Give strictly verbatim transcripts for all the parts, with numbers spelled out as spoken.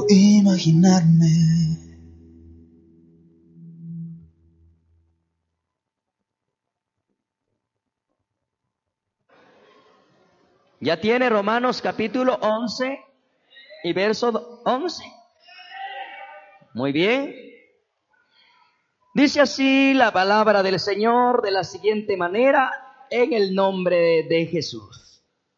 puedo imaginarme. Ya tiene Romanos capítulo once y verso once. Muy bien. Dice así la palabra del Señor de la siguiente manera, en el nombre de Jesús.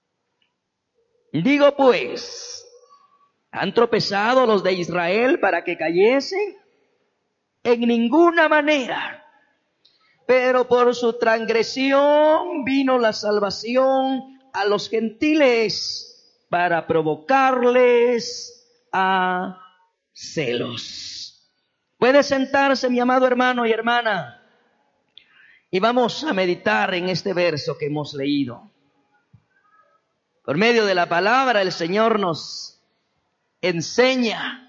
Digo pues, ¿han tropezado los de Israel para que cayesen? En ninguna manera. Pero por su transgresión vino la salvación a los gentiles para provocarles a celos. Puede sentarse, mi amado hermano y hermana, y vamos a meditar en este verso que hemos leído. Por medio de la palabra, el Señor nos enseña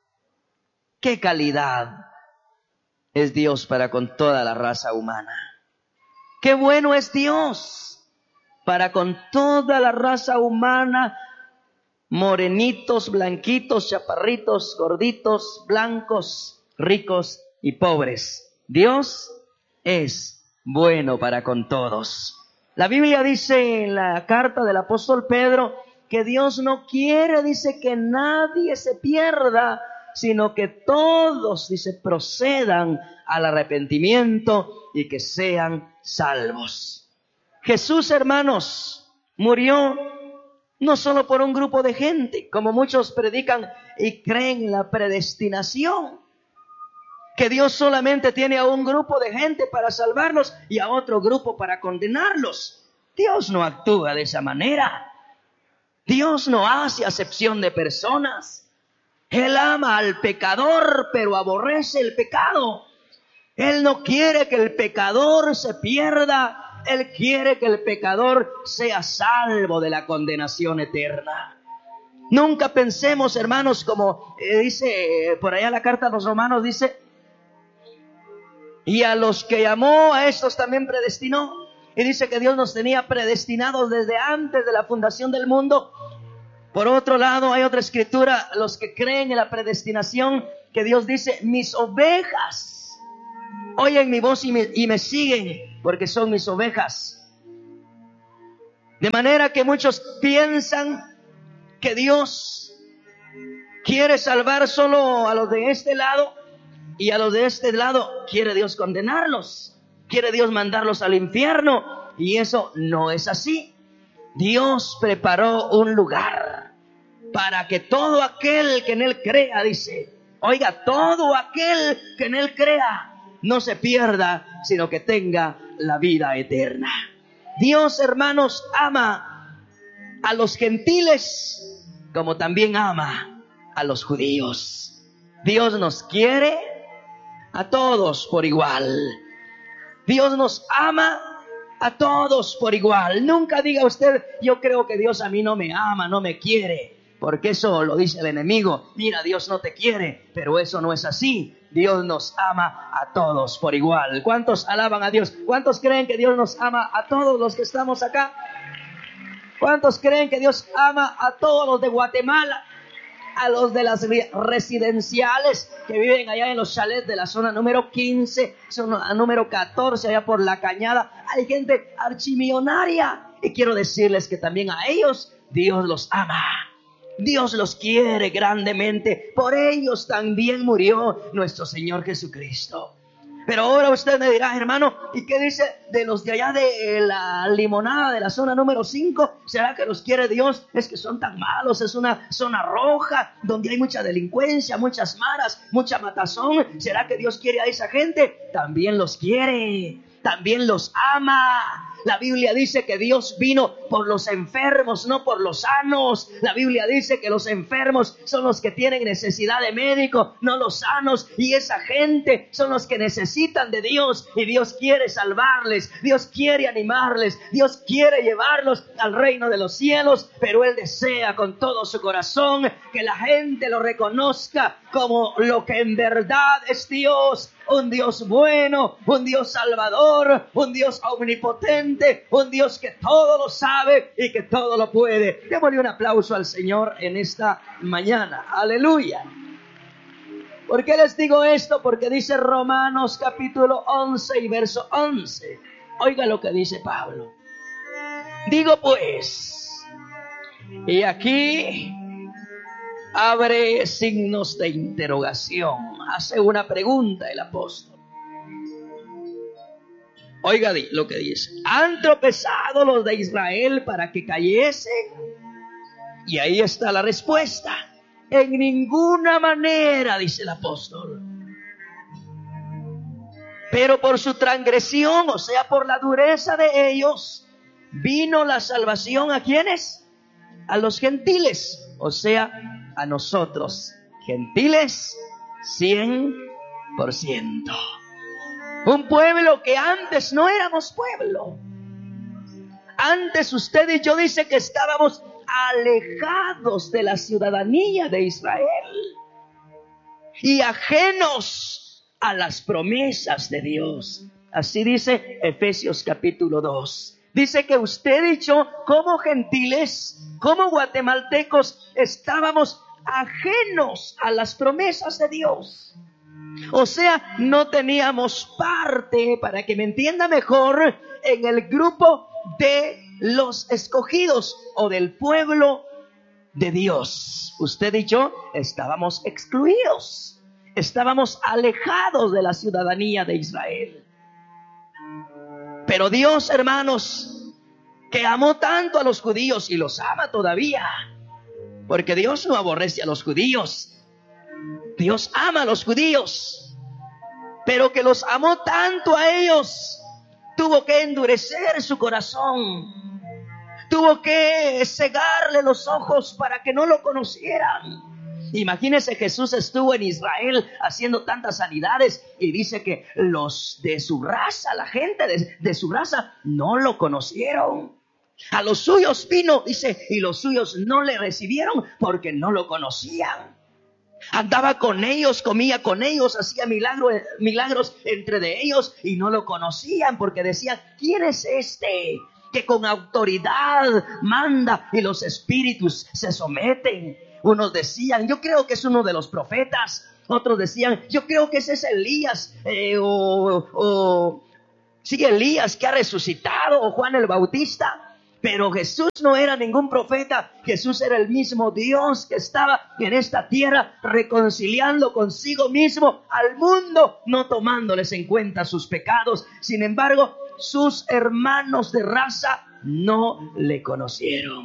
qué calidad es Dios para con toda la raza humana. Qué bueno es Dios para con toda la raza humana, morenitos, blanquitos, chaparritos, gorditos, blancos, ricos y pobres. Dios es bueno para con todos. La Biblia dice en la carta del apóstol Pedro que Dios no quiere, dice, que nadie se pierda, sino que todos, dice, procedan al arrepentimiento y que sean salvos. Jesús, hermanos, murió no solo por un grupo de gente, como muchos predican y creen en la predestinación, que Dios solamente tiene a un grupo de gente para salvarlos y a otro grupo para condenarlos. Dios no actúa de esa manera. Dios no hace acepción de personas. Él ama al pecador, pero aborrece el pecado. Él no quiere que el pecador se pierda. Él quiere que el pecador sea salvo de la condenación eterna. Nunca pensemos, hermanos, como eh, dice eh, por allá la carta a los romanos, dice, y a los que llamó, a estos también predestinó. Y dice que Dios nos tenía predestinados desde antes de la fundación del mundo. Por otro lado, hay otra escritura, los que creen en la predestinación, que Dios dice, mis ovejas oyen mi voz y me, y me siguen, porque son mis ovejas. De manera que muchos piensan que Dios quiere salvar solo a los de este lado, y a los de este lado quiere Dios condenarlos, quiere Dios mandarlos al infierno, y eso no es así. Dios preparó un lugar para que todo aquel que en Él crea, dice, oiga, todo aquel que en Él crea, no se pierda, sino que tenga la vida eterna. Dios, hermanos, ama a los gentiles como también ama a los judíos. Dios nos quiere a todos por igual. Dios nos ama a todos por igual. Nunca diga usted, yo creo que Dios a mí no me ama, no me quiere, porque eso lo dice el enemigo. Mira, Dios no te quiere, pero eso no es así. Dios nos ama a todos por igual. ¿Cuántos alaban a Dios? ¿Cuántos creen que Dios nos ama a todos los que estamos acá? ¿Cuántos creen que Dios ama a todos los de Guatemala? A los de las residenciales que viven allá en los chalets de la zona número quince, zona número catorce, allá por La Cañada. Hay gente archimillonaria. Y quiero decirles que también a ellos Dios los ama. Dios los quiere grandemente. Por ellos también murió nuestro Señor Jesucristo. Pero ahora usted me dirá, hermano, ¿y qué dice de los de allá de la limonada de la zona número cinco? ¿Será que los quiere Dios? Es que son tan malos, es una zona roja donde hay mucha delincuencia, muchas maras, mucha matazón. ¿Será que Dios quiere a esa gente? También los quiere, también los ama. La Biblia dice que Dios vino por los enfermos, no por los sanos. La Biblia dice que los enfermos son los que tienen necesidad de médico, no los sanos. Y esa gente son los que necesitan de Dios. Y Dios quiere salvarles, Dios quiere animarles, Dios quiere llevarlos al reino de los cielos. Pero Él desea con todo su corazón que la gente lo reconozca como lo que en verdad es Dios. un Dios bueno, un Dios salvador, un Dios omnipotente, un Dios que todo lo sabe y que todo lo puede. Démosle un aplauso al Señor en esta mañana. Aleluya. ¿Por qué les digo esto? Porque dice Romanos capítulo once y verso once. Oiga lo que dice Pablo. Digo pues, y aquí abre signos de interrogación. Hace una pregunta el apóstol. Oiga lo que dice. ¿Han tropezado los de Israel para que cayesen? Y ahí está la respuesta. En ninguna manera, dice el apóstol. Pero por su transgresión, o sea, por la dureza de ellos, vino la salvación ¿a quiénes? A los gentiles, o sea, a nosotros, gentiles, cien por ciento. Un pueblo que antes no éramos pueblo. Antes usted y yo dice que estábamos alejados de la ciudadanía de Israel y ajenos a las promesas de Dios. Así dice Efesios capítulo dos. Dice que usted y yo, como gentiles, como guatemaltecos, estábamos ajenos a las promesas de Dios. O sea, no teníamos parte, para que me entienda mejor, en el grupo de los escogidos o del pueblo de Dios. Usted y yo estábamos excluidos, estábamos alejados de la ciudadanía de Israel. Pero Dios, hermanos, que amó tanto a los judíos y los ama todavía, porque Dios no aborrece a los judíos, Dios ama a los judíos, pero que los amó tanto a ellos, tuvo que endurecer su corazón, tuvo que cegarle los ojos para que no lo conocieran. Imagínense, Jesús estuvo en Israel haciendo tantas sanidades y dice que los de su raza, la gente de, de su raza, no lo conocieron. A los suyos vino, dice, y los suyos no le recibieron porque no lo conocían. Andaba con ellos, comía con ellos, hacía milagro, milagros entre de ellos y no lo conocían porque decían, ¿quién es este que con autoridad manda y los espíritus se someten? Unos decían, yo creo que es uno de los profetas. Otros decían, yo creo que ese es Elías, eh, o, o sí, Elías que ha resucitado, o Juan el Bautista. Pero Jesús no era ningún profeta. Jesús era el mismo Dios que estaba en esta tierra reconciliando consigo mismo al mundo, no tomándoles en cuenta sus pecados. Sin embargo, sus hermanos de raza no le conocieron.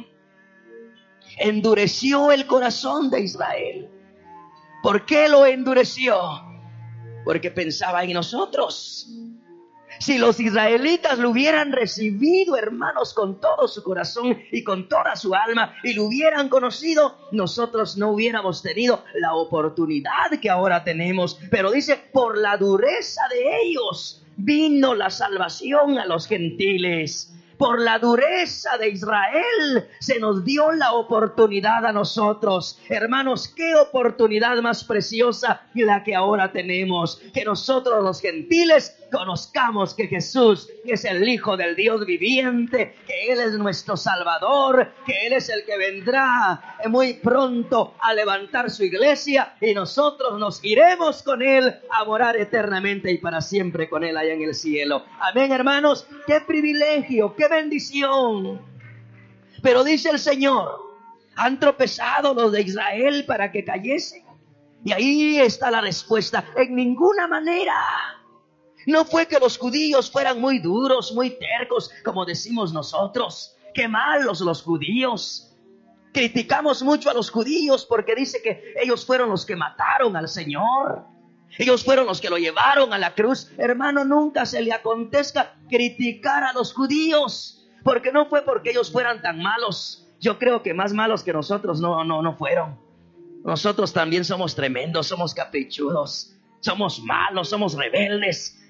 Endureció el corazón de Israel. ¿Por qué lo endureció? Porque pensaba en nosotros. Si los israelitas lo hubieran recibido, hermanos, con todo su corazón y con toda su alma, y lo hubieran conocido, nosotros no hubiéramos tenido la oportunidad que ahora tenemos. Pero dice, por la dureza de ellos vino la salvación a los gentiles. Por la dureza de Israel se nos dio la oportunidad a nosotros. Hermanos, qué oportunidad más preciosa la que ahora tenemos. Que nosotros los gentiles conozcamos que Jesús es el Hijo del Dios viviente, que Él es nuestro Salvador, que Él es el que vendrá muy pronto a levantar su iglesia y nosotros nos iremos con Él a morar eternamente y para siempre con Él allá en el cielo. Amén, hermanos. Qué privilegio, qué bendición. Pero dice el Señor, han tropezado los de Israel para que cayesen. Y ahí está la respuesta, en ninguna manera. No fue que los judíos fueran muy duros, muy tercos, como decimos nosotros. Qué malos los judíos. Criticamos mucho a los judíos porque dice que ellos fueron los que mataron al Señor. Ellos fueron los que lo llevaron a la cruz. Hermano, nunca se le acontezca criticar a los judíos, porque no fue porque ellos fueran tan malos. Yo creo que más malos que nosotros no, no, no fueron. Nosotros también somos tremendos, somos caprichudos, somos malos, somos rebeldes.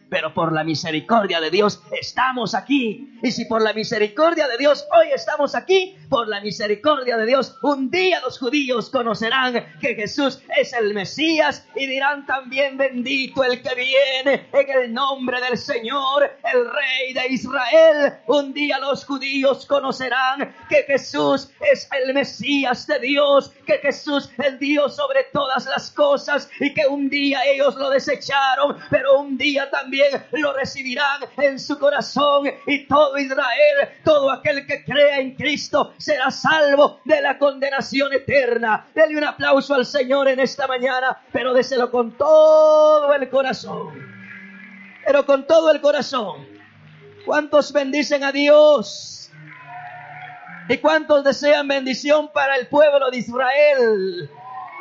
pero por la misericordia de Dios estamos aquí. Y si por la misericordia de Dios hoy estamos aquí, por la misericordia de Dios un día los judíos conocerán que Jesús es el Mesías y dirán también: bendito el que viene en el nombre del Señor, el Rey de Israel. Un día los judíos conocerán que Jesús es el Mesías de Dios, que Jesús es Dios sobre todas las cosas, y que un día ellos lo desecharon, pero un día también lo recibirán en su corazón, y todo Israel, todo aquel que crea en Cristo, será salvo de la condenación eterna. Dele un aplauso al Señor en esta mañana, pero déselo con todo el corazón, pero con todo el corazón. ¿Cuántos bendicen a Dios? ¿Y cuántos desean bendición para el pueblo de Israel?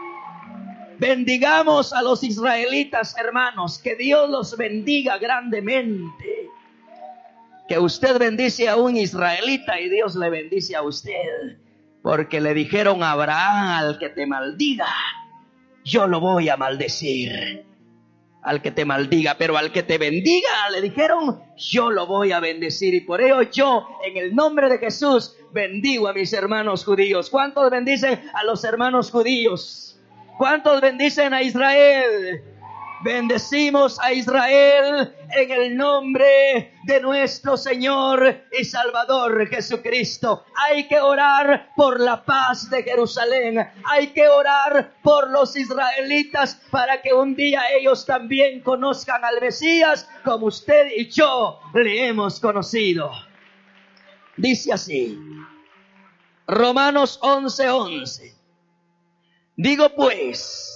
Bendigamos a los israelitas, hermanos. Que Dios los bendiga grandemente. Que usted bendice a un israelita y Dios le bendice a usted. Porque le dijeron a Abraham: al que te maldiga, yo lo voy a maldecir. Al que te maldiga, pero al que te bendiga, le dijeron, yo lo voy a bendecir. Y por ello yo, en el nombre de Jesús, bendigo a mis hermanos judíos. ¿Cuántos bendicen a los hermanos judíos? ¿Cuántos bendicen a Israel? Bendecimos a Israel en el nombre de nuestro Señor y Salvador Jesucristo. Hay que orar por la paz de Jerusalén. Hay que orar por los israelitas para que un día ellos también conozcan al Mesías como usted y yo le hemos conocido. Dice así, Romanos once once. Digo pues,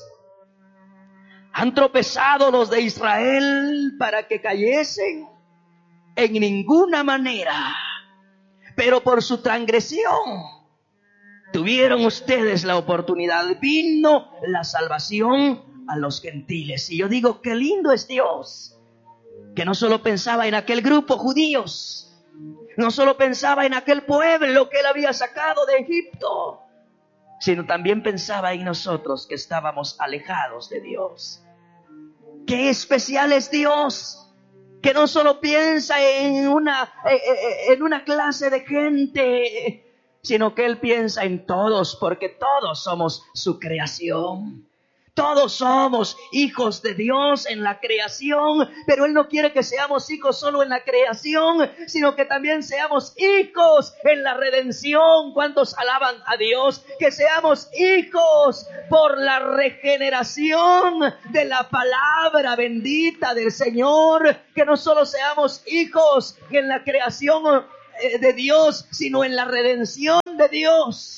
¿han tropezado los de Israel para que cayesen? En ninguna manera. Pero por su transgresión tuvieron ustedes la oportunidad. Vino la salvación a los gentiles. Y yo digo, qué lindo es Dios, que no solo pensaba en aquel grupo judíos, no solo pensaba en aquel pueblo que él había sacado de Egipto, sino también pensaba en nosotros que estábamos alejados de Dios. Qué especial es Dios, que no solo piensa en una, en una clase de gente, sino que Él piensa en todos, porque todos somos su creación. Todos somos hijos de Dios en la creación, pero Él no quiere que seamos hijos solo en la creación, sino que también seamos hijos en la redención. ¿Cuántos alaban a Dios? Que seamos hijos por la regeneración de la palabra bendita del Señor. Que no solo seamos hijos en la creación de Dios, sino en la redención de Dios.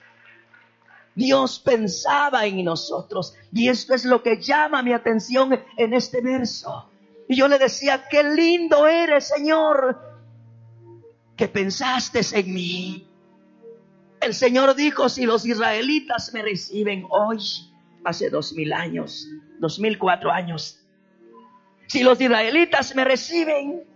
Dios pensaba en nosotros, y esto es lo que llama mi atención en este verso. Y yo le decía, qué lindo eres, Señor, que pensaste en mí. El Señor dijo, si los israelitas me reciben hoy, hace dos mil años, dos mil cuatro años, si los israelitas me reciben,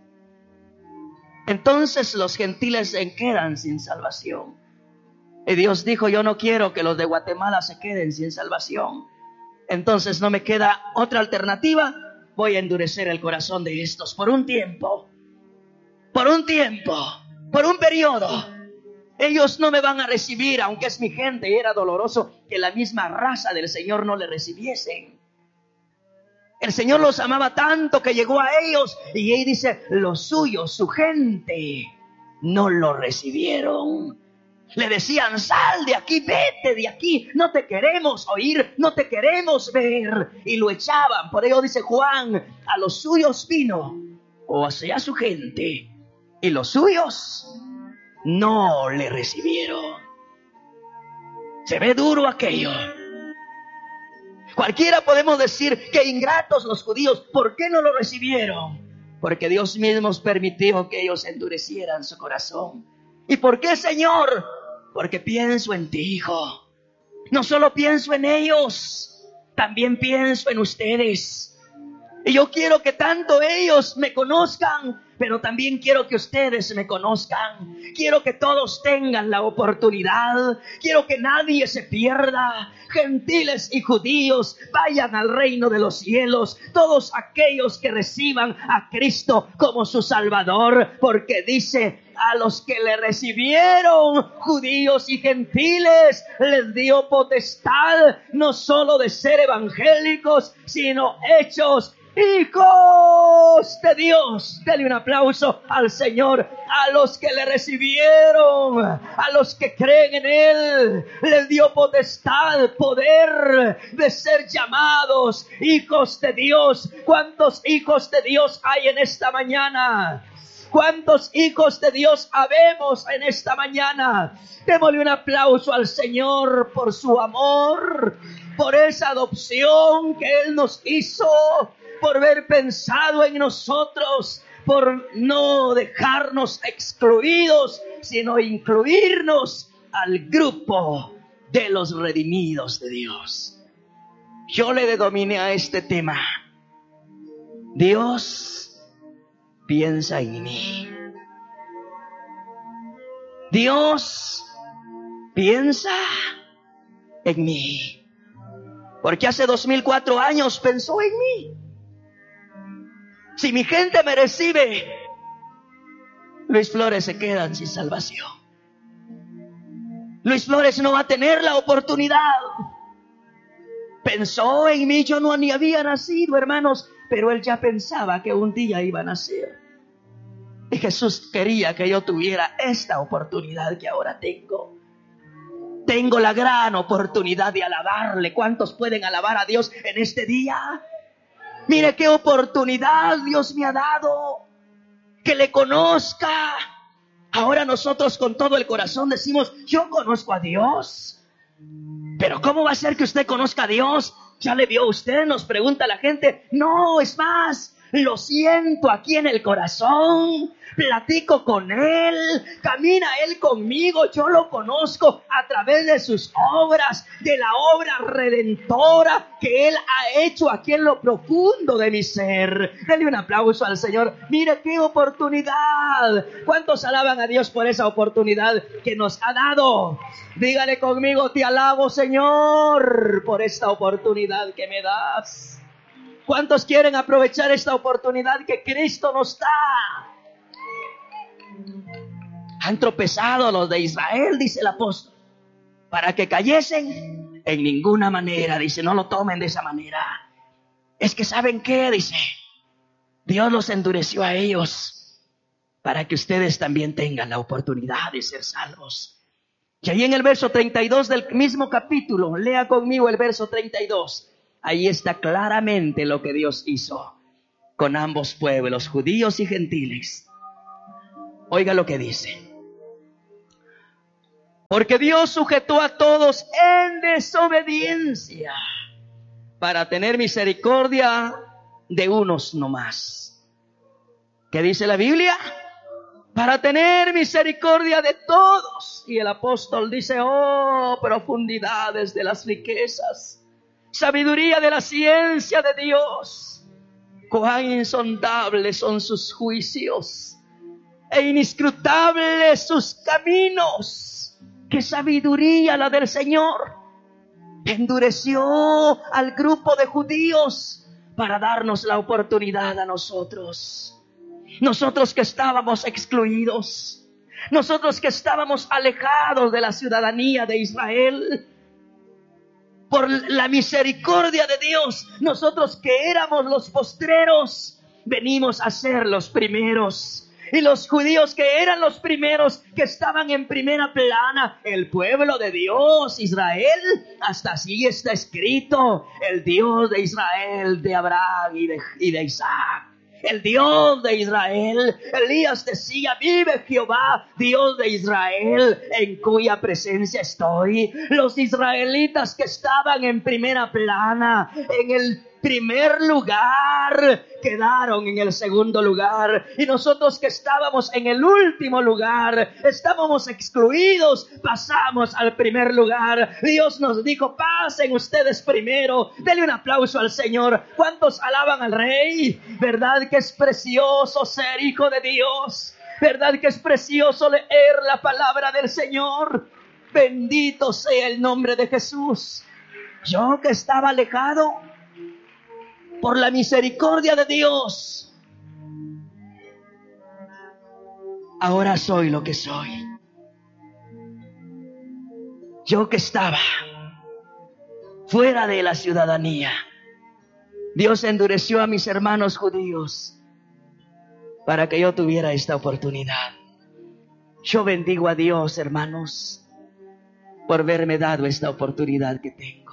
entonces los gentiles se quedan sin salvación. Y Dios dijo, yo no quiero que los de Guatemala se queden sin salvación. Entonces no me queda otra alternativa. Voy a endurecer el corazón de estos por un tiempo. Por un tiempo. Por un periodo. Ellos no me van a recibir, aunque es mi gente. Y era doloroso que la misma raza del Señor no le recibiesen. El Señor los amaba tanto que llegó a ellos. Y Él dice, los suyos, su gente, no lo recibieron. Le decían, sal de aquí, vete de aquí, no te queremos oír, no te queremos ver. Y lo echaban. Por ello dice Juan, a los suyos vino, o sea, a su gente, y los suyos no le recibieron. Se ve duro aquello. Cualquiera podemos decir que ingratos los judíos. ¿Por qué no lo recibieron? Porque Dios mismo permitió que ellos endurecieran su corazón. ¿Y por qué, Señor? Porque pienso en ti, hijo. No solo pienso en ellos, también pienso en ustedes. Y yo quiero que tanto ellos me conozcan pero también quiero que ustedes me conozcan. Quiero que todos tengan la oportunidad. Quiero que nadie se pierda. Gentiles y judíos vayan al reino de los cielos. Todos aquellos que reciban a Cristo como su Salvador, porque dice: a los que le recibieron, judíos y gentiles, les dio potestad no solo de ser evangélicos, sino hechos hijos de Dios. Dale un aplauso al Señor. A los que le recibieron, a los que creen en Él, les dio potestad, poder de ser llamados hijos de Dios. ¿Cuántos hijos de Dios hay en esta mañana? ¿Cuántos hijos de Dios habemos en esta mañana? Démosle un aplauso al Señor por su amor, por esa adopción que Él nos hizo, por haber pensado en nosotros, por no dejarnos excluidos, sino incluirnos al grupo de los redimidos de Dios. Yo le denominé a este tema: Dios piensa en mí. Dios piensa en mí. Porque hace dos mil cuatro años pensó en mí. Si mi gente me recibe, Luis Flores se queda sin salvación. Luis Flores no va a tener la oportunidad. Pensó en mí, yo no ni había nacido, hermanos, pero él ya pensaba que un día iba a nacer. Y Jesús quería que yo tuviera esta oportunidad que ahora tengo. Tengo la gran oportunidad de alabarle. ¿Cuántos pueden alabar a Dios en este día? Mire qué oportunidad Dios me ha dado, que le conozca. Ahora nosotros con todo el corazón decimos: yo conozco a Dios. Pero ¿cómo va a ser que usted conozca a Dios? ¿Ya le vio usted? Nos pregunta la gente. No, es más, lo siento aquí en el corazón. Platico con Él, camina Él conmigo, yo lo conozco a través de sus obras, de la obra redentora que Él ha hecho aquí en lo profundo de mi ser. Denle un aplauso al Señor. Mire qué oportunidad. ¿Cuántos alaban a Dios por esa oportunidad que nos ha dado? Dígale conmigo: te alabo, Señor, por esta oportunidad que me das. ¿Cuántos quieren aprovechar esta oportunidad que Cristo nos da? Han tropezado los de Israel, dice el apóstol, para que cayesen. En ninguna manera, dice, no lo tomen de esa manera. Es que ¿saben qué? Dice, Dios los endureció a ellos para que ustedes también tengan la oportunidad de ser salvos. Y ahí en el verso treinta y dos del mismo capítulo, lea conmigo el verso treinta y dos. Ahí está claramente lo que Dios hizo con ambos pueblos, judíos y gentiles. Oiga lo que dice. Porque Dios sujetó a todos en desobediencia para tener misericordia de unos nomás. ¿Qué dice la Biblia? Para tener misericordia de todos. Y el apóstol dice: oh, profundidades de las riquezas, sabiduría de la ciencia de Dios. Cuán insondables son sus juicios e inescrutables sus caminos. ¡Qué sabiduría la del Señor! Endureció al grupo de judíos para darnos la oportunidad a nosotros. Nosotros que estábamos excluidos, nosotros que estábamos alejados de la ciudadanía de Israel. Por la misericordia de Dios, nosotros que éramos los postreros, venimos a ser los primeros. Y los judíos que eran los primeros, que estaban en primera plana, el pueblo de Dios, Israel, hasta así está escrito: el Dios de Israel, de Abraham y de, y de Isaac. El Dios de Israel. Elías decía: vive Jehová, Dios de Israel, en cuya presencia estoy. Los israelitas que estaban en primera plana, en el primer lugar quedaron en el segundo lugar. Y nosotros que estábamos en el último lugar, estábamos excluidos, pasamos al primer lugar. Dios nos dijo, pasen ustedes primero. Denle un aplauso al Señor. ¿Cuántos alaban al Rey? ¿Verdad que es precioso ser hijo de Dios? ¿Verdad que es precioso leer la palabra del Señor? Bendito sea el nombre de Jesús. Yo que estaba alejado, por la misericordia de Dios, ahora soy lo que soy. Yo que estaba fuera de la ciudadanía, Dios endureció a mis hermanos judíos para que yo tuviera esta oportunidad. Yo bendigo a Dios, hermanos, por haberme dado esta oportunidad que tengo.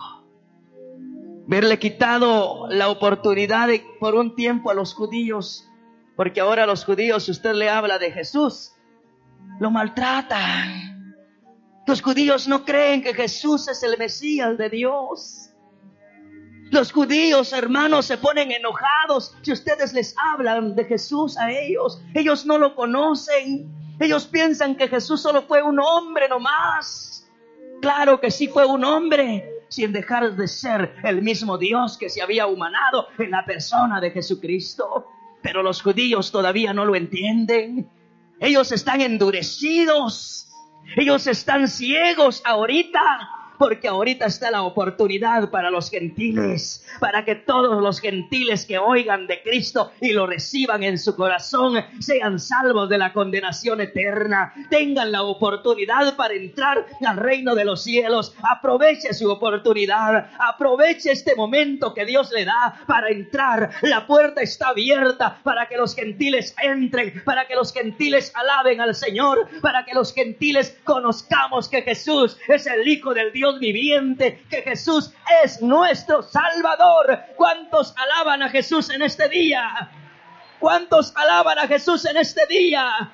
Verle quitado la oportunidad de, por un tiempo a los judíos, porque ahora a los judíos, si usted le habla de Jesús, lo maltratan. Los judíos no creen que Jesús es el Mesías de Dios. Los judíos, hermanos, se ponen enojados si ustedes les hablan de Jesús a ellos. Ellos no lo conocen. Ellos piensan que Jesús solo fue un hombre nomás. Claro que sí fue un hombre, sin dejar de ser el mismo Dios que se había humanado en la persona de Jesucristo. Pero los judíos todavía no lo entienden. Ellos están endurecidos. Ellos están ciegos ahorita, porque ahorita está la oportunidad para los gentiles, para que todos los gentiles que oigan de Cristo y lo reciban en su corazón sean salvos de la condenación eterna, tengan la oportunidad para entrar al reino de los cielos. Aproveche su oportunidad, aproveche este momento que Dios le da para entrar. La puerta está abierta para que los gentiles entren, para que los gentiles alaben al Señor, para que los gentiles conozcamos que Jesús es el Hijo del Dios viviente, que Jesús es nuestro Salvador. ¿Cuántos alaban a Jesús en este día? ¿Cuántos alaban a Jesús en este día?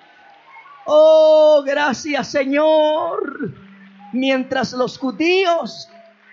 Oh, gracias, Señor. Mientras los judíos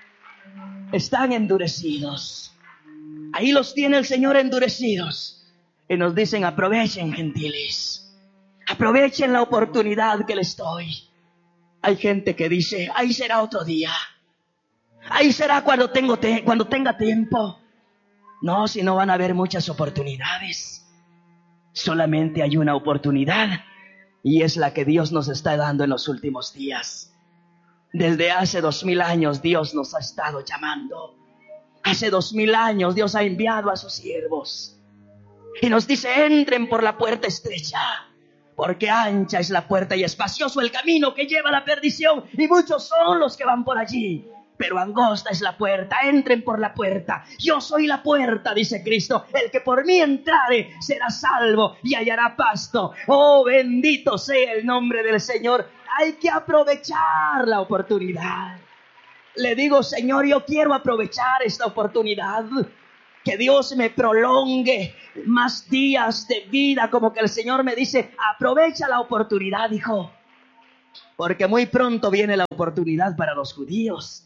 están endurecidos, ahí los tiene el Señor endurecidos, y nos dicen, aprovechen, gentiles, aprovechen la oportunidad que les doy. Hay gente que dice, ahí será otro día, ahí será cuando, tengo te- cuando tenga tiempo. No, si no van a haber muchas oportunidades. Solamente hay una oportunidad, y es la que Dios nos está dando en los últimos días. Desde hace dos mil años Dios nos ha estado llamando. Hace dos mil años Dios ha enviado a sus siervos y nos dice, entren por la puerta estrecha, porque ancha es la puerta y espacioso el camino que lleva a la perdición, y muchos son los que van por allí. Pero angosta es la puerta, entren por la puerta. Yo soy la puerta, dice Cristo. El que por mí entrare será salvo y hallará pasto. Oh, bendito sea el nombre del Señor. Hay que aprovechar la oportunidad. Le digo, Señor, yo quiero aprovechar esta oportunidad. Que Dios me prolongue más días de vida, como que el Señor me dice, aprovecha la oportunidad, hijo. Porque muy pronto viene la oportunidad para los judíos.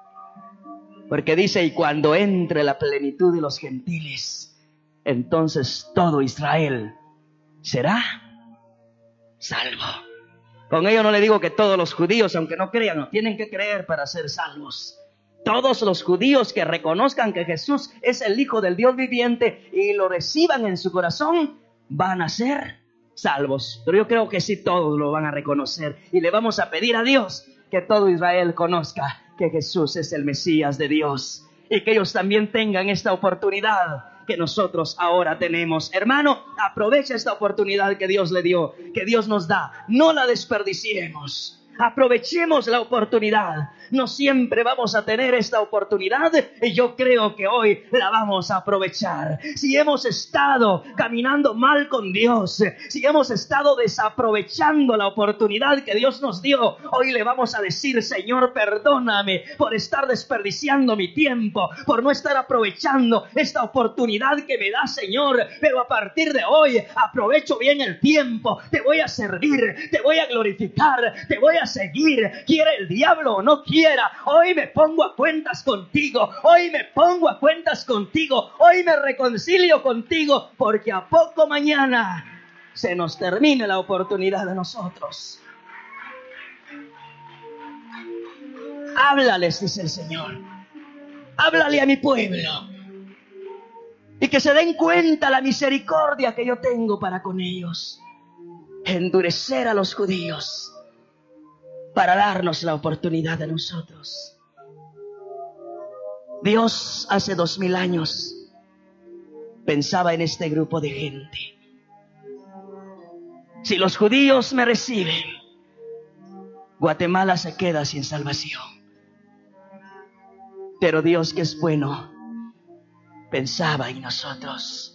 Porque dice, y cuando entre la plenitud de los gentiles, entonces todo Israel será salvo. Con ello no le digo que todos los judíos, aunque no crean, no tienen que creer para ser salvos. Todos los judíos que reconozcan que Jesús es el Hijo del Dios viviente y lo reciban en su corazón, van a ser salvos. Pero yo creo que sí, todos lo van a reconocer. Y le vamos a pedir a Dios que todo Israel conozca que Jesús es el Mesías de Dios, y que ellos también tengan esta oportunidad que nosotros ahora tenemos. Hermano, aprovecha esta oportunidad que Dios le dio, que Dios nos da. No la desperdiciemos. Aprovechemos la oportunidad. No siempre vamos a tener esta oportunidad, y yo creo que hoy la vamos a aprovechar. Si hemos estado caminando mal con Dios, si hemos estado desaprovechando la oportunidad que Dios nos dio, hoy le vamos a decir, Señor, perdóname por estar desperdiciando mi tiempo, por no estar aprovechando esta oportunidad que me da, Señor. Pero a partir de hoy aprovecho bien el tiempo. Te voy a servir, te voy a glorificar, te voy a seguir. Quiere el diablo o no quiere, quiera. Hoy me pongo a cuentas contigo. Hoy me pongo a cuentas contigo. Hoy me reconcilio contigo, porque a poco mañana se nos termine la oportunidad de nosotros. Háblales, dice el Señor. Háblale a mi pueblo. Y que se den cuenta la misericordia que yo tengo para con ellos. Endurecer a los judíos para darnos la oportunidad de nosotros. Dios hace dos mil años pensaba en este grupo de gente. Si los judíos me reciben, Guatemala se queda sin salvación. Pero Dios, que es bueno, pensaba en nosotros.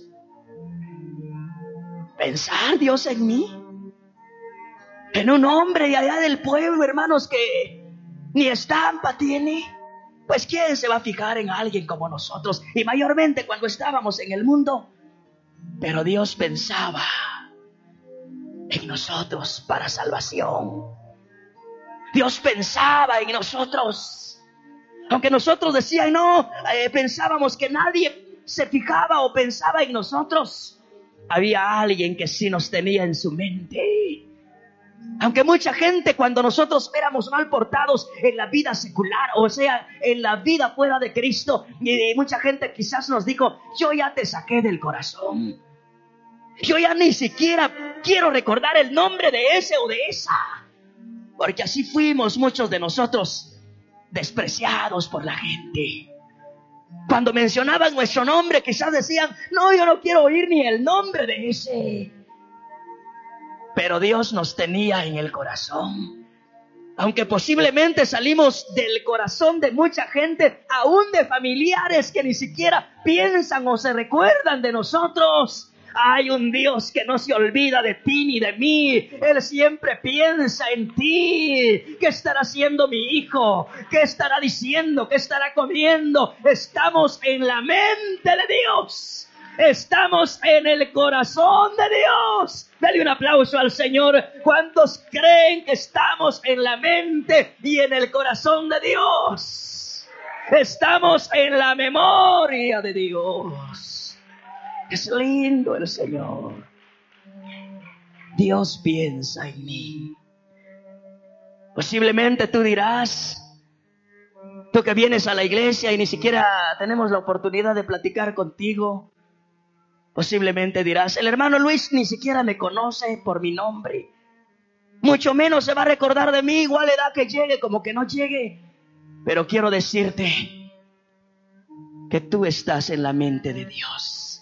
¿Pensar Dios en mí? En un hombre de allá del pueblo, hermanos, que ni estampa tiene. Pues ¿quién se va a fijar en alguien como nosotros? Y mayormente cuando estábamos en el mundo. Pero Dios pensaba en nosotros para salvación. Dios pensaba en nosotros. Aunque nosotros decían, no, eh, pensábamos que nadie se fijaba o pensaba en nosotros. Había alguien que sí nos tenía en su mente. Aunque mucha gente, cuando nosotros éramos mal portados en la vida secular, o sea, en la vida fuera de Cristo, y mucha gente quizás nos dijo, yo ya te saqué del corazón. Yo ya ni siquiera quiero recordar el nombre de ese o de esa. Porque así fuimos muchos de nosotros, despreciados por la gente. Cuando mencionaban nuestro nombre, quizás decían, no, yo no quiero oír ni el nombre de ese. Pero Dios nos tenía en el corazón. Aunque posiblemente salimos del corazón de mucha gente, aún de familiares que ni siquiera piensan o se recuerdan de nosotros. Hay un Dios que no se olvida de ti ni de mí. Él siempre piensa en ti. ¿Qué estará haciendo mi hijo? ¿Qué estará diciendo? ¿Qué estará comiendo? Estamos en la mente de Dios. Estamos en el corazón de Dios. Dale un aplauso al Señor. ¿Cuántos creen que estamos en la mente y en el corazón de Dios? Estamos en la memoria de Dios. Es lindo el Señor. Dios piensa en mí. Posiblemente tú dirás, tú que vienes a la iglesia y ni siquiera tenemos la oportunidad de platicar contigo. Posiblemente dirás, el hermano Luis ni siquiera me conoce por mi nombre. Mucho menos se va a recordar de mí, igual edad que llegue, como que no llegue. Pero quiero decirte que tú estás en la mente de Dios.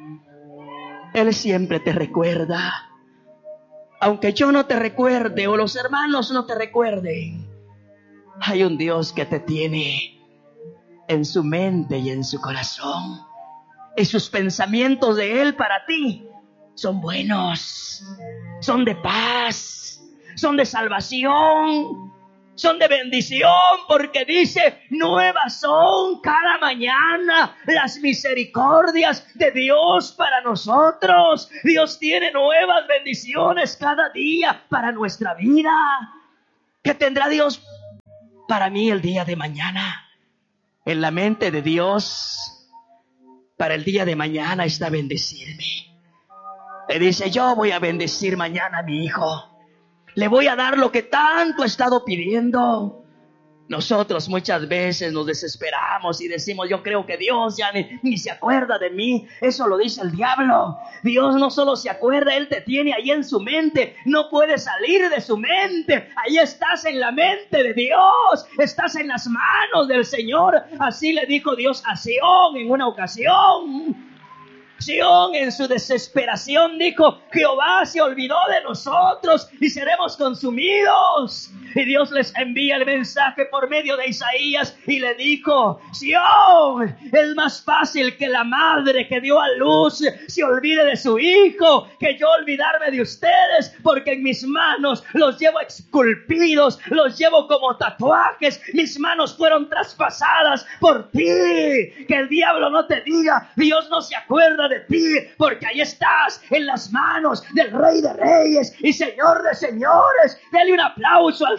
Él siempre te recuerda. Aunque yo no te recuerde o los hermanos no te recuerden, hay un Dios que te tiene en su mente y en su corazón. Y sus pensamientos de Él para ti son buenos, son de paz, son de salvación, son de bendición, porque dice, nuevas son cada mañana las misericordias de Dios para nosotros. Dios tiene nuevas bendiciones cada día para nuestra vida. ¿Qué tendrá Dios para mí el día de mañana? En la mente de Dios para el día de mañana está bendecirme. Le dice, yo voy a bendecir mañana a mi hijo. Le voy a dar lo que tanto he estado pidiendo. Nosotros muchas veces nos desesperamos y decimos, yo creo que Dios ya ni, ni se acuerda de mí. Eso lo dice el diablo. Dios no solo se acuerda, Él te tiene ahí en su mente. No puedes salir de su mente. Ahí estás en la mente de Dios. Estás en las manos del Señor. Así le dijo Dios a Sión en una ocasión. Sión en su desesperación dijo, Jehová se olvidó de nosotros y seremos consumidos. Y Dios les envía el mensaje por medio de Isaías y le dijo, Sión, es más fácil que la madre que dio a luz se olvide de su hijo, que yo olvidarme de ustedes, porque en mis manos los llevo esculpidos, los llevo como tatuajes, mis manos fueron traspasadas por ti. Que el diablo no te diga, Dios no se acuerda de ti, porque ahí estás en las manos del Rey de Reyes y Señor de Señores. Dele un aplauso al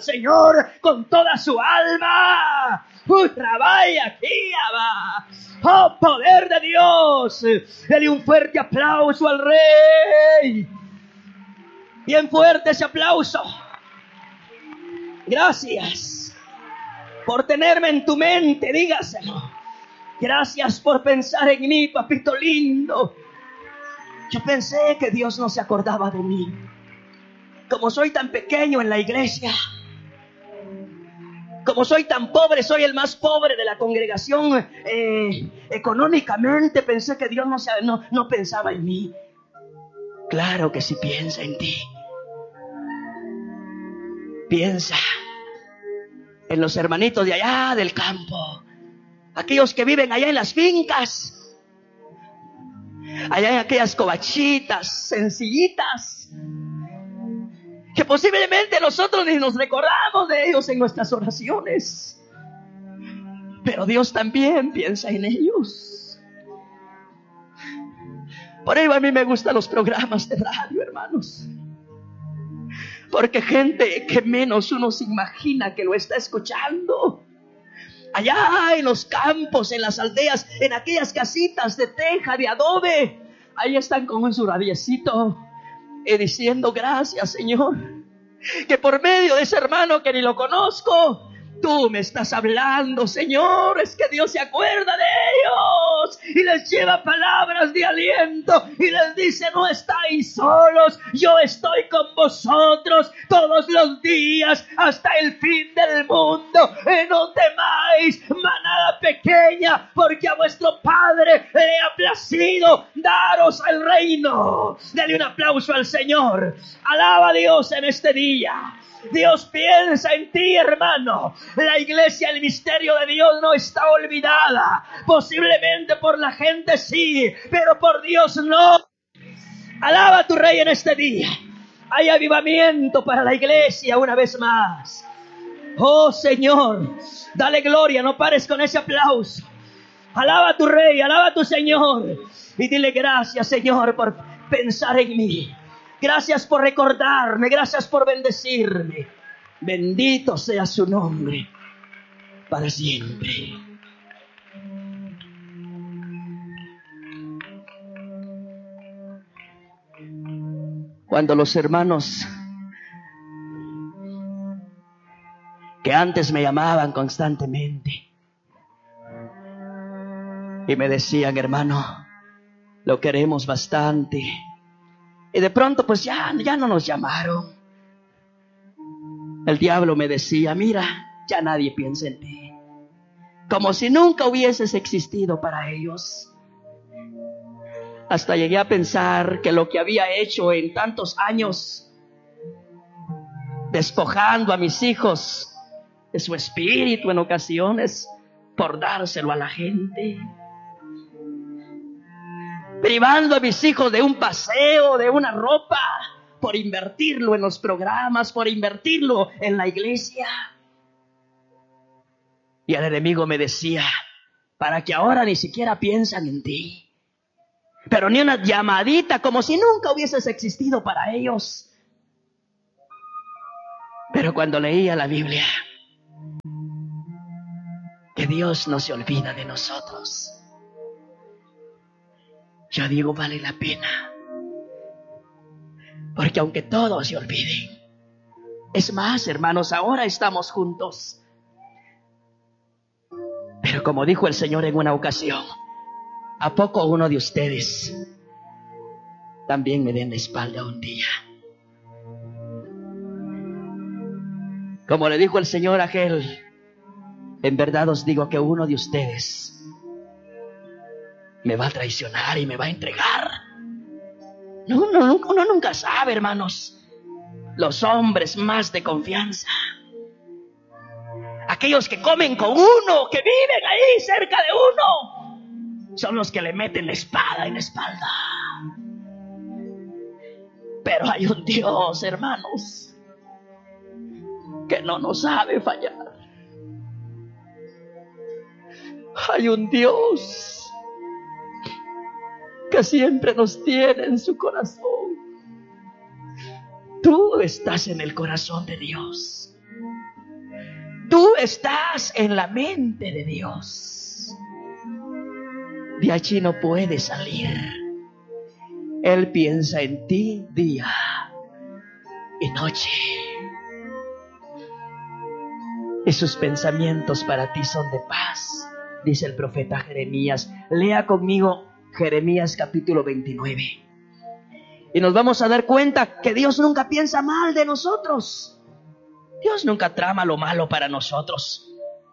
al Señor con toda su alma. ¡Uh, trabaja aquí, Abba! ¡Oh, poder de Dios! Dele un fuerte aplauso al Rey. Bien fuerte ese aplauso. Gracias por tenerme en tu mente, dígaselo. Gracias por pensar en mí, papito lindo. Yo pensé que Dios no se acordaba de mí. Como soy tan pequeño en la iglesia, como soy tan pobre, soy el más pobre de la congregación, eh, económicamente pensé que Dios no, se, no, no pensaba en mí. Claro que sí piensa en ti. Piensa en los hermanitos de allá del campo, aquellos que viven allá en las fincas, allá en aquellas covachitas sencillitas, que posiblemente nosotros ni nos recordamos de ellos en nuestras oraciones, pero Dios también piensa en ellos. Por ello a mí me gustan los programas de radio, hermanos, porque gente que menos uno se imagina que lo está escuchando, allá en los campos, en las aldeas, en aquellas casitas de teja, de adobe, ahí están con su radiecito y diciendo: gracias, Señor, que por medio de ese hermano que ni lo conozco, tú me estás hablando, Señor. Es que Dios se acuerda de ellos y les lleva palabras de aliento y les dice: no estáis solos, yo estoy con vosotros todos los días hasta el fin del mundo. Y no temáis, manada pequeña, porque a vuestro Padre le ha placido daros el reino. Dale un aplauso al Señor. Alaba a Dios en este día. Dios piensa en ti, hermano. La iglesia, el misterio de Dios no está olvidada. Posiblemente por la gente sí, pero por Dios no. Alaba a tu Rey en este día. Hay avivamiento para la iglesia una vez más. Oh Señor, dale gloria, no pares con ese aplauso. Alaba a tu Rey, alaba a tu Señor y dile: gracias, Señor, por pensar en mí. Gracias por recordarme, gracias por bendecirme. Bendito sea su nombre para siempre. Cuando los hermanos que antes me llamaban constantemente y me decían: hermano, lo queremos bastante, y de pronto pues ya, ya no nos llamaron, el diablo me decía: mira, ya nadie piensa en ti, como si nunca hubieses existido para ellos. Hasta llegué a pensar que lo que había hecho en tantos años, despojando a mis hijos de su espíritu en ocasiones por dárselo a la gente, privando a mis hijos de un paseo, de una ropa, por invertirlo en los programas, por invertirlo en la iglesia. Y el enemigo me decía: para que ahora ni siquiera piensan en ti, pero ni una llamadita, como si nunca hubieses existido para ellos. Pero cuando leía la Biblia, que Dios no se olvida de nosotros, yo digo: vale la pena. Porque aunque todos se olviden, es más, hermanos, ahora estamos juntos. Pero como dijo el Señor en una ocasión: ¿a poco uno de ustedes también me den la espalda un día? Como le dijo el Señor a aquel: en verdad os digo que uno de ustedes me va a traicionar y me va a entregar. No, no, uno nunca sabe, hermanos. Los hombres más de confianza, aquellos que comen con uno, que viven ahí cerca de uno, son los que le meten la espada en la espalda. Pero hay un Dios, hermanos, que no nos sabe fallar. Hay un Dios que siempre nos tiene en su corazón. Tú estás en el corazón de Dios. Tú estás en la mente de Dios. De allí no puedes salir. Él piensa en ti día y noche. Y sus pensamientos para ti son de paz, dice el profeta Jeremías. Lea conmigo Jeremías capítulo veintinueve. Y nos vamos a dar cuenta que Dios nunca piensa mal de nosotros. Dios nunca trama lo malo para nosotros.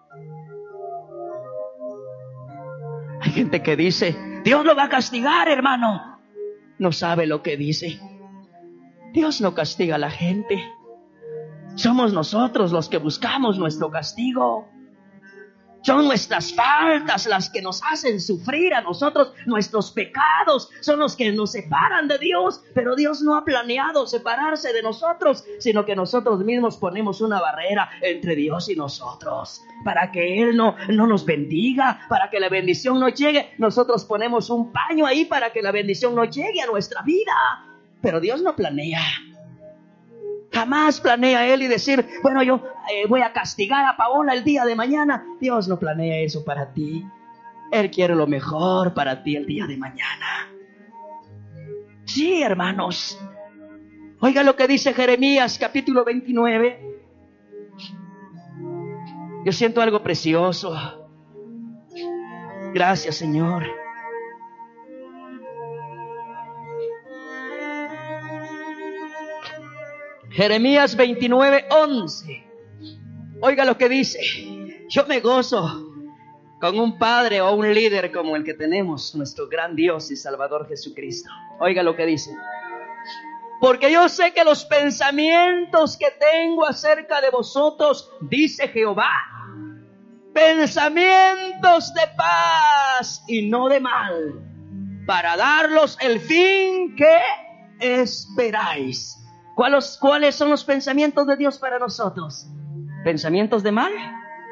Hay gente que dice, Dios lo va a castigar, hermano. No sabe lo que dice. Dios no castiga a la gente. Somos nosotros los que buscamos nuestro castigo. Son nuestras faltas las que nos hacen sufrir a nosotros. Nuestros pecados son los que nos separan de Dios. Pero Dios no ha planeado separarse de nosotros, sino que nosotros mismos ponemos una barrera entre Dios y nosotros. Para que Él no, no nos bendiga, para que la bendición no llegue. Nosotros ponemos un paño ahí para que la bendición no llegue a nuestra vida. Pero Dios no planea. Jamás planea Él y decir, bueno, yo eh, voy a castigar a Paola el día de mañana. Dios no planea eso para ti. Él quiere lo mejor para ti el día de mañana. Sí, hermanos. Oiga lo que dice Jeremías capítulo veintinueve. Yo siento algo precioso. Gracias, Señor. Jeremías veintinueve, once. Oiga lo que dice. Yo me gozo con un padre o un líder como el que tenemos, nuestro gran Dios y Salvador Jesucristo. Oiga lo que dice. Porque yo sé que los pensamientos que tengo acerca de vosotros, dice Jehová, pensamientos de paz y no de mal, para darlos el fin que esperáis. ¿Cuáles, ¿Cuáles son los pensamientos de Dios para nosotros? ¿Pensamientos de mal?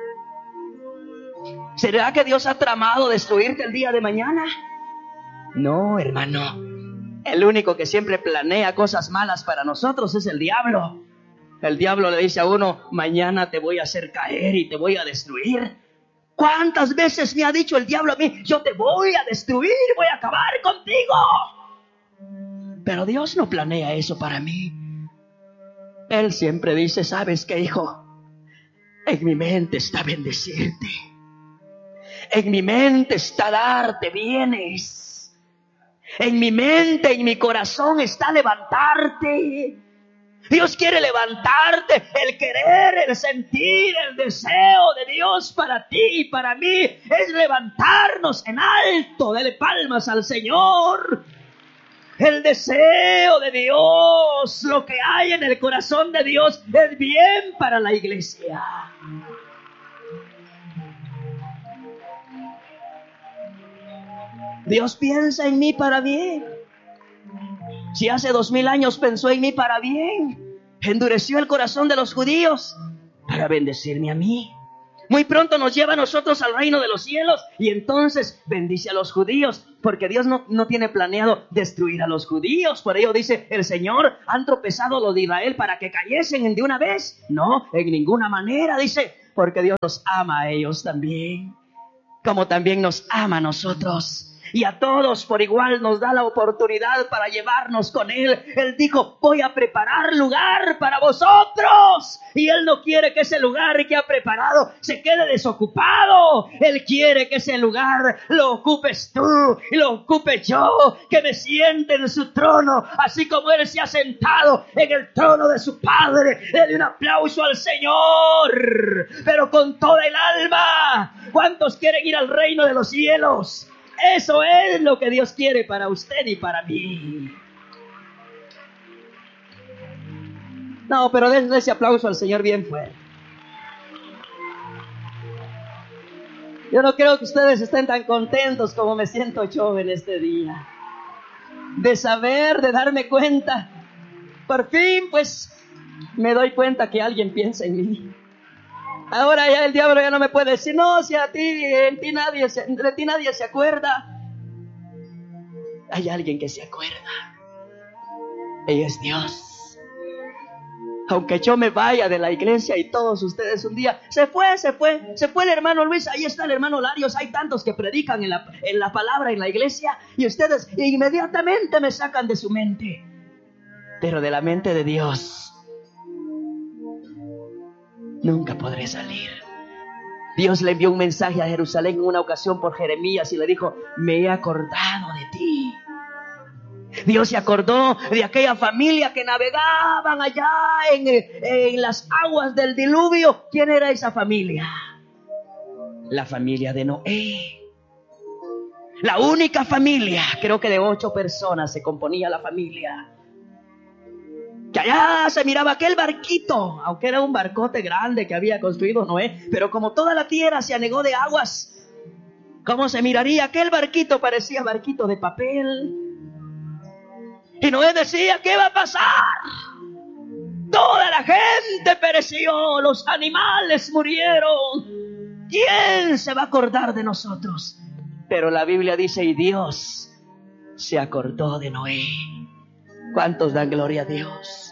¿Será que Dios ha tramado destruirte el día de mañana? No, hermano. El único que siempre planea cosas malas para nosotros es el diablo. El diablo le dice a uno, mañana te voy a hacer caer y te voy a destruir. ¿Cuántas veces me ha dicho el diablo a mí, yo te voy a destruir, voy a acabar contigo? Pero Dios no planea eso para mí. Él siempre dice, ¿sabes qué, hijo? En mi mente está bendecirte. En mi mente está darte bienes. En mi mente, en mi corazón está levantarte. Dios quiere levantarte. El querer, el sentir, el deseo de Dios para ti y para mí es levantarnos en alto. Dele palmas al Señor. El deseo de Dios, lo que hay en el corazón de Dios es bien para la iglesia. Dios piensa en mí para bien. Si hace dos mil años pensó en mí para bien, endureció el corazón de los judíos para bendecirme a mí. Muy pronto nos lleva a nosotros al reino de los cielos y entonces bendice a los judíos, porque Dios no, no tiene planeado destruir a los judíos. Por ello dice el Señor, ¿han tropezado los de Israel para que cayesen de una vez? No, en ninguna manera, dice, porque Dios los ama a ellos también, como también nos ama a nosotros. Y a todos por igual nos da la oportunidad para llevarnos con Él. Él dijo, voy a preparar lugar para vosotros. Y Él no quiere que ese lugar que ha preparado se quede desocupado. Él quiere que ese lugar lo ocupes tú y lo ocupe yo. Que me siente en su trono, así como Él se ha sentado en el trono de su Padre. Dele un aplauso al Señor, pero con toda el alma. ¿Cuántos quieren ir al reino de los cielos? Eso es lo que Dios quiere para usted y para mí. No, pero denle ese aplauso al Señor bien fuerte. Yo no creo que ustedes estén tan contentos como me siento yo en este día. De saber, de darme cuenta. Por fin, pues, me doy cuenta que alguien piensa en mí. Ahora ya el diablo ya no me puede decir, no, si a ti, en ti nadie se, de ti nadie se acuerda. Hay alguien que se acuerda. Ella es Dios. Aunque yo me vaya de la iglesia y todos ustedes un día, se fue, se fue, se fue el hermano Luis, ahí está el hermano Larios, hay tantos que predican en la, en la palabra en la iglesia y ustedes inmediatamente me sacan de su mente. Pero de la mente de Dios nunca podré salir. Dios le envió un mensaje a Jerusalén en una ocasión por Jeremías y le dijo: me he acordado de ti. Dios se acordó de aquella familia que navegaban allá en, en las aguas del diluvio. ¿Quién era esa familia? La familia de Noé. La única familia, creo que de ocho personas se componía la familia. Que allá se miraba aquel barquito, aunque era un barcote grande que había construido Noé, pero como toda la tierra se anegó de aguas, ¿cómo se miraría aquel barquito? Parecía barquito de papel. Y Noé decía: ¿qué va a pasar? Toda la gente pereció, los animales murieron. ¿Quién se va a acordar de nosotros? Pero la Biblia dice: y Dios se acordó de Noé. ¿Cuántos dan gloria a Dios?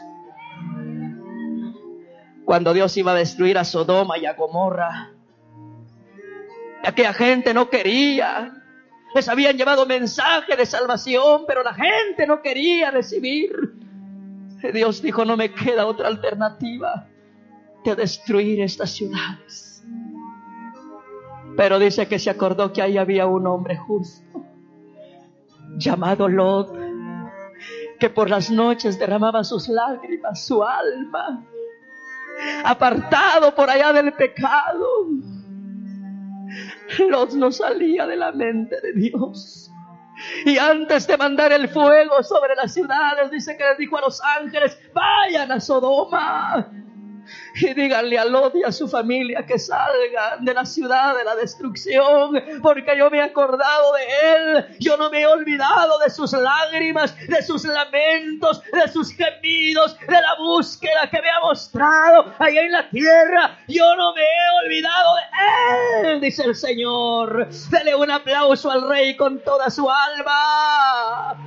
Cuando Dios iba a destruir a Sodoma y a Gomorra, aquella gente no quería. Les habían llevado mensaje de salvación, pero la gente no quería recibir. Dios dijo: no me queda otra alternativa que destruir estas ciudades. Pero dice que se acordó que ahí había un hombre justo llamado Lot, que por las noches derramaba sus lágrimas, su alma, apartado por allá del pecado. Lot no salía de la mente de Dios. Y antes de mandar el fuego sobre las ciudades, dice que les dijo a los ángeles: vayan a Sodoma y díganle a Lot y a su familia que salgan de la ciudad de la destrucción, porque yo me he acordado de él. Yo no me he olvidado de sus lágrimas, de sus lamentos, de sus gemidos, de la búsqueda que me ha mostrado allá en la tierra. Yo no me he olvidado de él, dice el Señor. Dele un aplauso al Rey con toda su alma.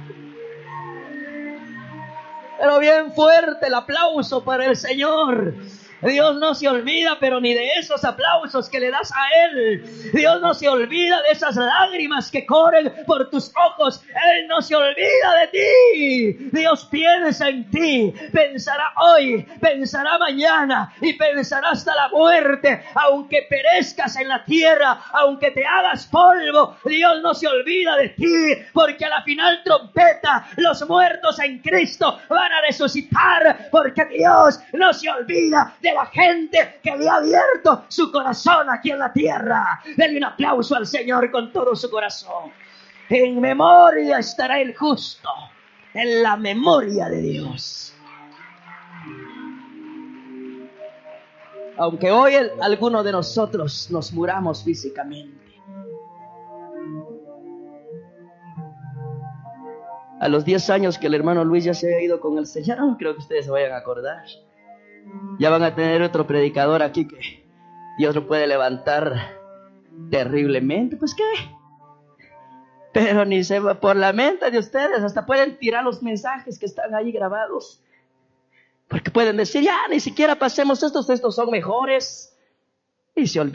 Pero bien fuerte el aplauso para el Señor. Dios no se olvida, pero ni de esos aplausos que le das a Él. Dios no se olvida de esas lágrimas que corren por tus ojos. Él no se olvida de ti. Dios piensa en ti. Pensará hoy, pensará mañana y pensará hasta la muerte. Aunque perezcas en la tierra, aunque te hagas polvo, Dios no se olvida de ti, porque a la final trompeta los muertos en Cristo van a resucitar, porque Dios no se olvida de la gente que le ha abierto su corazón aquí en la tierra. Denle un aplauso al Señor con todo su corazón. En memoria estará el justo, en la memoria de Dios. Aunque hoy el, algunos de nosotros nos muramos físicamente, a los diez años que el hermano Luis ya se había ido con el Señor, no creo que ustedes se vayan a acordar. Ya van a tener otro predicador aquí que Dios lo puede levantar terriblemente. Pues qué, pero ni se va por la mente de ustedes. Hasta pueden tirar los mensajes que están ahí grabados, porque pueden decir: ya ni siquiera pasemos estos, estos son mejores, y se olvidan.